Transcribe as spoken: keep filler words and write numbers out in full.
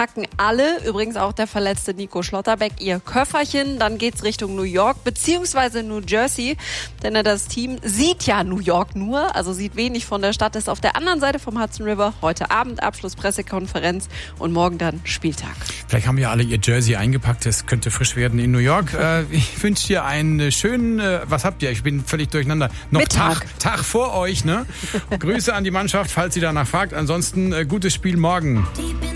packen alle, übrigens auch der verletzte Nico Schlotterbeck, ihr Köfferchen. Dann geht's Richtung New York bzw. New Jersey, denn das Team sieht ja New York nur, also sieht wenig von der Stadt, ist auf der anderen Seite vom Hudson River. Heute Abend Abschlusspressekonferenz und morgen dann Spieltag. Vielleicht haben ja alle ihr Jersey eingepackt, es könnte frisch werden in New York. Äh, ich wünsche dir einen schönen, äh, was habt ihr? Ich bin völlig durcheinander. Noch Tag, Tag vor euch, ne? Grüße an die Mannschaft, falls sie danach fragt. Ansonsten äh, gutes Spiel morgen.